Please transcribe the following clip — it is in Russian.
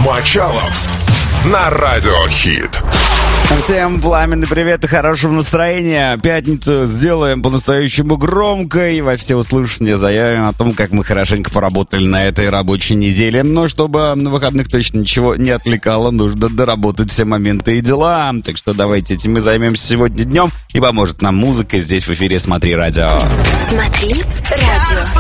Мочалов на Радио Хит. Всем пламенный привет и хорошего настроения. Пятницу сделаем по-настоящему громко и во всеуслышание заявим о том, как мы хорошенько поработали на этой рабочей неделе. Но чтобы на выходных точно ничего не отвлекало, нужно доработать все моменты и дела. Так что давайте этим мы займемся сегодня днем. И поможет нам музыка здесь в эфире «Смотри радио». Смотри радио.